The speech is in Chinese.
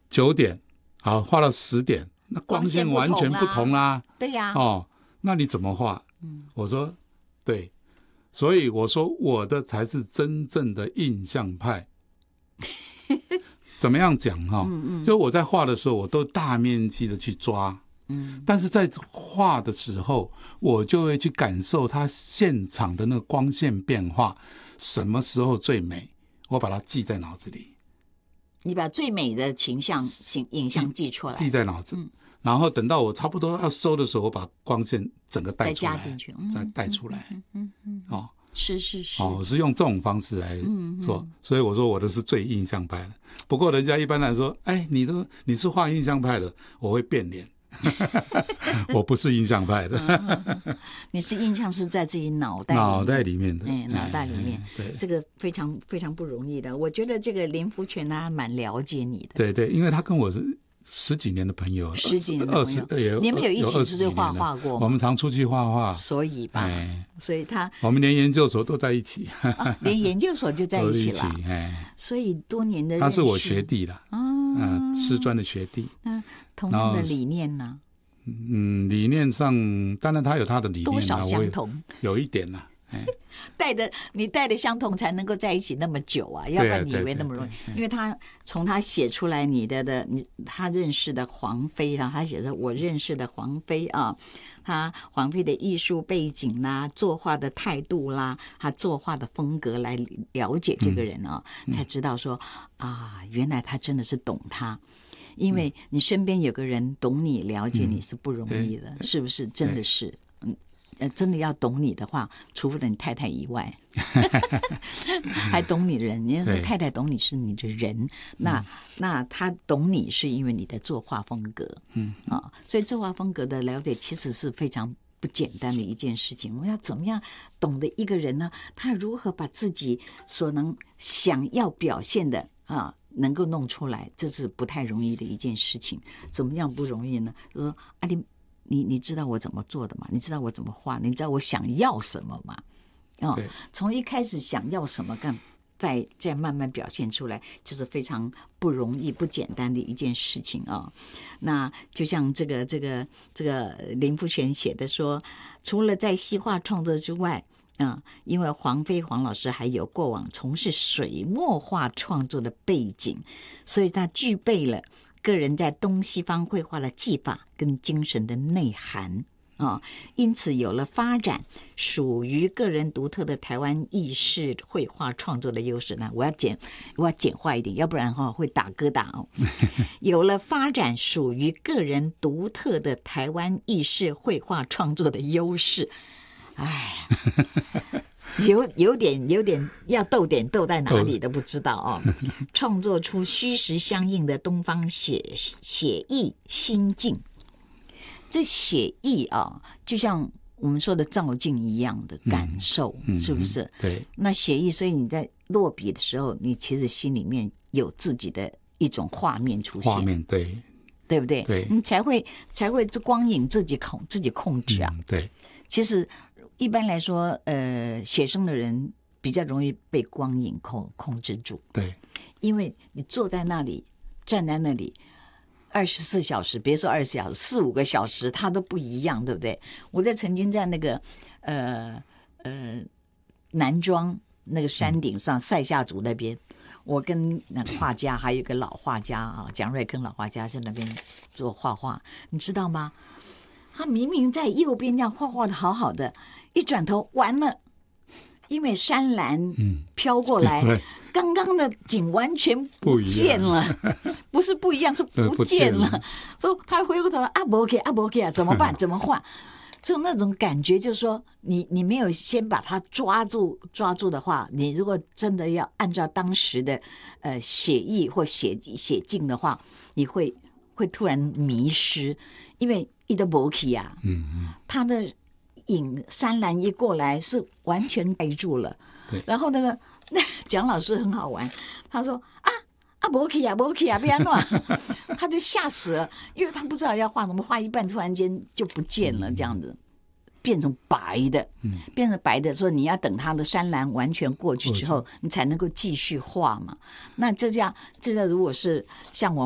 9点，好，画到10点，那光线完全不同啦。 对呀。 那你怎么画？我说对，所以我说我的才是真正的印象派。怎么样讲就我在画的时候，我都大面积的去抓。但是在画的时候，我就会去感受它现场的那个光线变化，什么时候最美，我把它记在脑子里。 你把最美的影像记出来， 记在脑子，然后等到我差不多要收的时候，我把光线整个带出来， 再加进去， 再带出来。 是， 我是用这种方式来做，所以我说我的是最印象派的。不过人家一般来说，哎，你是画印象派的，我会变脸。我不是印象派的。 你是印象是在自己脑袋里面的，脑袋里面，对，这个非常非常不容易的。我觉得这个林福全他蛮了解你的， 对对，因为他跟我是10几年的朋友，10几年的朋友，你们有一起出去画画过吗？ 我们常出去画画， 所以吧，所以我们连研究所都在一起， 连研究所就在一起了，所以多年的认识， 他是我学弟啦，师专的学弟。 那同样的理念呢？ 理念上当然他有他的理念， 多少相同， 有一点啦。 你带的相同才能够在一起那么久啊，要不然你以为那么容易？因为他从他写出来他认识的黄飞啊，他写着我认识的黄飞啊，他黄飞的艺术背景啦，作画的态度啦，他作画的风格来了解这个人啊，才知道说原来他真的是懂他。因为你身边有个人懂你、了解你是不容易的，是不是？真的是，真的要懂你的话，除了你太太以外，还懂你的人。你要说太太懂你是你的人，那他懂你是因为你的作画风格，所以作画风格的了解其实是非常不简单的一件事情。我要怎么样懂得一个人呢？他如何把自己所能想要表现的能够弄出来，这是不太容易的一件事情。怎么样不容易呢？说你知道我怎么做的吗？你知道我怎么画？你知道我想要什么吗？从一开始想要什么再慢慢表现出来，就是非常不容易、不简单的一件事情啊。那就像这个林福全写的说，除了在西画创作之外，因为黄老师还有过往从事水墨画创作的背景，所以他具备了个人在东西方绘画的技法跟精神的内涵因此有了发展属于个人独特的台湾意式绘画创作的优势呢。我要简化一点，要不然会打疙瘩有了发展属于个人独特的台湾意式绘画创作的优势。有点要逗在哪里都不知道创作出虚实相应的东方写意心境。这写意就像我们说的照镜一样的感受，是不是？ 对。 那写意，所以你在落笔的时候，你其实心里面有自己的一种画面出现。 画面， 对不对？ 对， 你才会这光影自己控制啊。 对。 其实一般来说，写生的人比较容易被光影控制住。 对， 因为你坐在那里，站在那里，24小时，别说20小时，4-5个小时，它都不一样，对不对？我曾经在那个南庄那个山顶上塞夏族那边，我跟那个画家还有一个老画家蒋瑞坑老画家在那边做画画，你知道吗？他明明在右边这样画的好好的，一转头完了，因为山岚飘过来，刚刚的景完全不见了，不是不一样，是不见了。所以他回过头来不 OK 怎么办？怎么画？就那种感觉，就是说你没有先把它抓住的话，你如果真的要按照当时的写意或写境的话，你会突然迷失，因为一的不 OK 啊，他的山岚一过来是完全盖住了。然后那蒋老师很好玩，他说不 OK 啊，不要乱，他就吓死了，因为他不知道要画什么，画一半突然间就不见了，这样子变成白的，所以你要等他的山岚完全过去之后，你才能够继续画嘛。那这样如果是像我